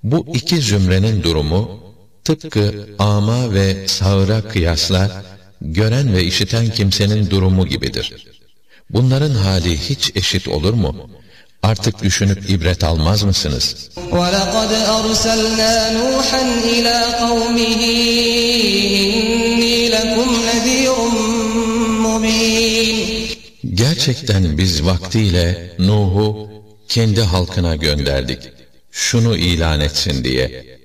Bu iki zümrenin durumu, tıpkı ama ve sağıra kıyasla, gören ve işiten kimsenin durumu gibidir. Bunların hali hiç eşit olur mu? Artık düşünüp ibret almaz mısınız? وَلَقَدْ أَرْسَلْنَا نُوحًا إِلَى قَوْمِهِ إِنِّي لَكُمْ نَذِيرٌ مُّبِينٌ. Gerçekten biz vaktiyle Nuh'u kendi halkına gönderdik, şunu ilan etsin diye.